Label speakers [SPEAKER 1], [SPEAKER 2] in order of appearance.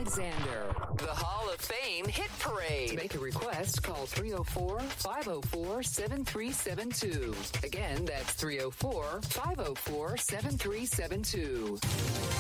[SPEAKER 1] Alexander. The Hall of Fame Hit Parade. To make a request, call 304-504-7372. Again, that's 304-504-7372.